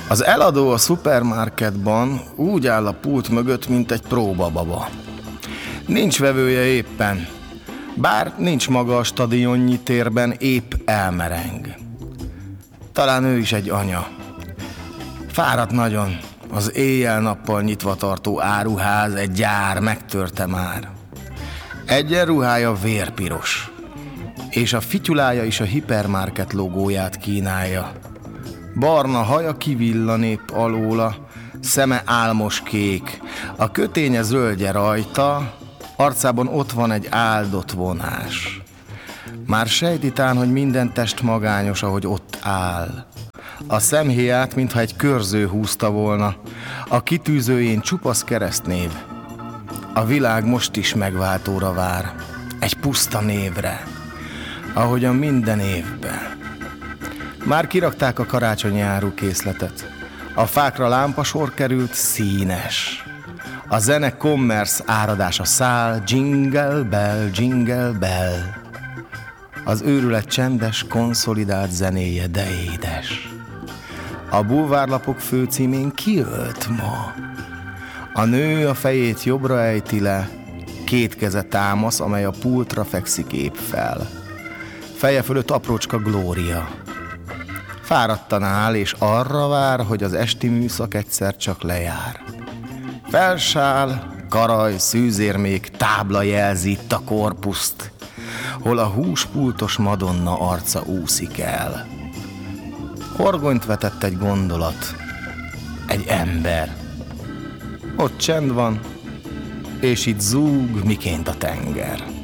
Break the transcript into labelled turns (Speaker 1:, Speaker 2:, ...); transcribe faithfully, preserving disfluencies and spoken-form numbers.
Speaker 1: Az eladó a szupermarketban úgy áll a pult mögött, mint egy próbababa. Nincs vevője éppen, bár nincs maga a stadionnyi térben, épp elmereng. Talán ő is egy anya. Fáradt nagyon, az éjjel-nappal nyitva tartó áruház, egy gyár megtörte már. Egyenruhája vérpiros, és a fityulája is a hipermarket logóját kínálja. Barna haja kivillan épp alóla, szeme álmos kék, a köténye zöldje rajta, arcában ott van egy áldott vonás. Már sejtitán, hogy minden test magányos, ahogy ott áll. A szemhéját, mintha egy körző húzta volna, a kitűzőjén csupasz keresztnév. A világ most is megváltóra vár, egy puszta névre, ahogyan minden évben. Már kirakták a karácsonyi árukészletet. A fákra lámpasor került, színes. A zene commerce áradása száll, jingle bell, jingle bell. Az őrület csendes, konszolidált zenéje, de édes. A bulvárlapok főcímén kiölt ma. A nő a fejét jobbra ejti le, két keze támasz, amely a pultra fekszik épp fel. Feje fölött aprócska Glória. Fáradtan áll, és arra vár, hogy az esti műszak egyszer csak lejár. Felsál, karaj, szűzérmék, tábla jelzi itt a korpuszt, hol a húspultos Madonna arca úszik el. Horgonyt vetett egy gondolat, egy ember. Ott csend van, és itt zúg miként a tenger.